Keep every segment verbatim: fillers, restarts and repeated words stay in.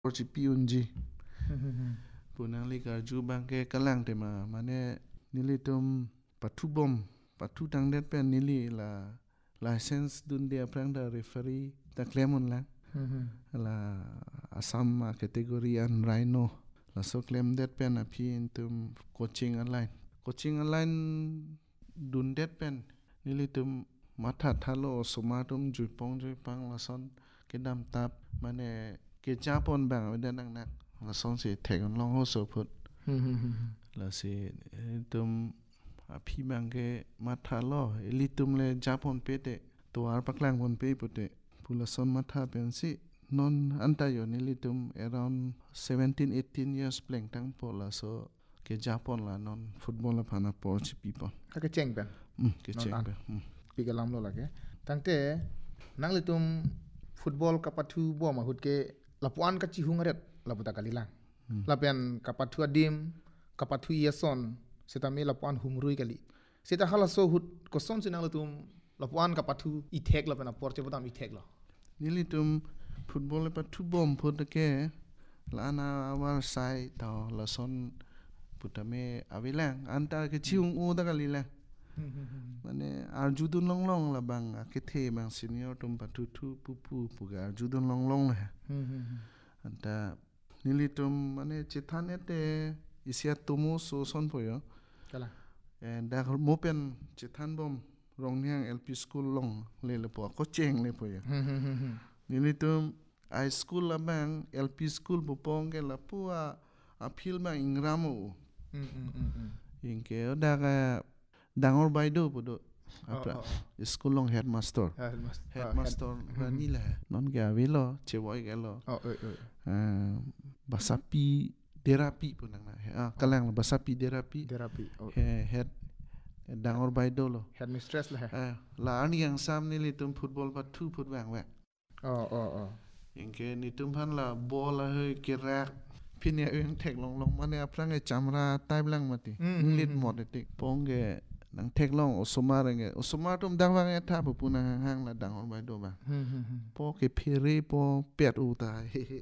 Porcipi unji punang liga ju bangke kalang tema mane nili tum patubom patu tang det pen nili la license dun dia prang da referee ta claimon la la asam kategori an rhino la so claim det pen a pi tum coaching online coaching online dun det pen nili tum matha thalo somatum jupong jupang la son kedam tap mane ke japon bang den nang nak la son se thek long ho so phut la se tum api bang ke matha lo elitum le japon pete to ar paklang bon pe pute pula son matha pen si non anta yo nilitum around seventeen eighteen years playing tang pola so ke japon la non football la phana porch people ka ke cheng ben um ke check be um pi ga lam lo la ke tangte nang litum football kapathu bo ma hut ke lapuan ka chi hungaret laputa kalilang lapian kapathu adim kapathu yeson setami lapuan humrui kali seta hala so hut ko son sinang litum lapuan kapathu ithek la pena porche bodam ithek la nilitum football pa thu bom phut ke la na war sai ta la son putame avilang anta ke chiung u da kalila mane arjudun long long la bang ke the bang senior tum patu thu pu pu pu ga arjudun long long la anta nilitum mane chithanete isia tumu so son poyo kala and da mopen chithan bom rongyang lp school long le le po ko cheng le poyo nilitum high school la bang lp school po pong ke la puwa apil ma ingramo inke daga dangor baido podo apra school long headmaster headmaster rani la non ga velo chewoi gelo basapi terapi punang na ah kalang basapi terapi terapi head dangor baido lo headmistress la eh la ani yang sam ni litum football pa thu phut wang wa oh oh oh inke ni tum phan la ball la he kirak phinia eng thek long long mane aprang e chamra tai blang mati lit mod tik pongge nang thek long osoma renge osoma tum dang wang e tha pu punang hang la dangor baido ba po ke phiri po pet u ta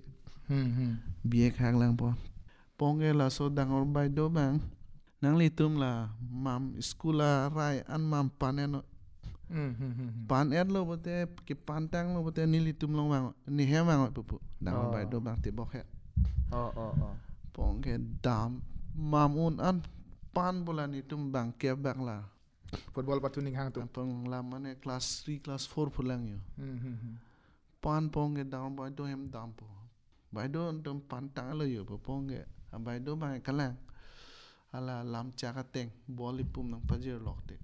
bie khang lang po pongge la so dangor baido bang nang litum la mam school la rai an mam paneno pan et lo bote ke pantang lo bote nili tum long wang ni he wang pu pu dang bai do bang te bok he oh oh oh pong ke dam mam un an pan bola ni tum bang ke bang la football patuning hang tu pong la mane class three class four pulang yo pan pong ke dang bai do hem dam po bai do tum pantang lo yo pong ke bai do bang kalang ala lam cha ka teng boli pum nang pajir lok te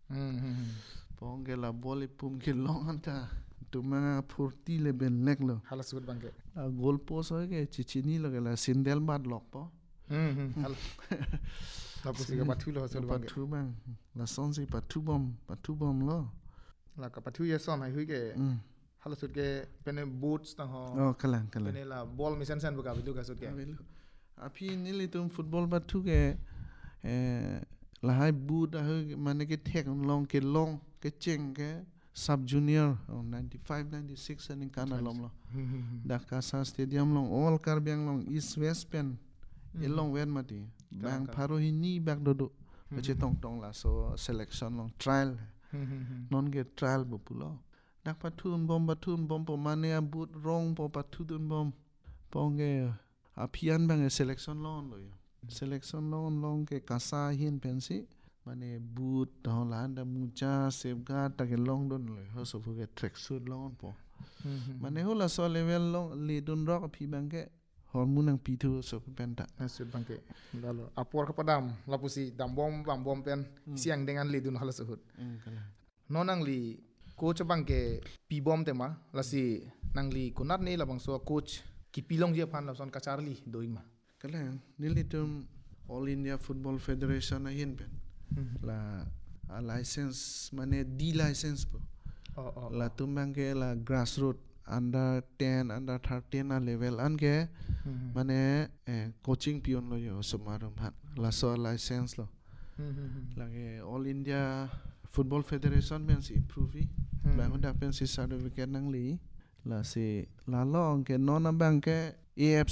pong ke la boli pum ke long anta tuma phurti le ben nek lo hala sud bangke a gol post ho ke chichini lo ke la sindel bad lok po hm hala la pusi ka pathu lo sud bangke pathu bang la son si pathu bom pathu bom lo la ka pathu ye son hai hui ke hala sud ke pene boots tang ho oh kalang kalang pene la ball mission sen buka bilu ka sud ke a phi nili tum football pathu ke eh la hai boot a mane ke thek long ke long ke cheng ke sub junior oh, ninety-five ninety-six aning kana lom lo dakasa stadium long all kar biang long east west pen elong wen mati bang pharo hi ni bak dodo che tong tong la so selection long trial non ge trial bu pulo dak pathun bom pathun bom po mane boot rong po pathun bom ponge apian bang selection long lo selection long long ke kasa hin pensi mane boot holanda mucha safeguard ta ke long don le ho so ke track suit long po mane hola so level long le don rock phi bang ke hormone ang pithu so penta suit bang ke lalo apor ka padam lapusi dam bom bam bom pen siang dengan le dun hala suhut nonang li coach bang ke pi bom tema lasi nang li kunat ne labang so coach ki pilong je phan la son ka charli doing ma kala nilitum all india football federation a hin pen la a license mane d license po oh, oh, la tumbang ke la grassroots under ten under thirteen a level an ke mane eh, coaching pion lo yo sumarum hat la so license lo la ke all india football federation men si improve ba hunda pen si certificate nang li la si la long ke non bang ke A F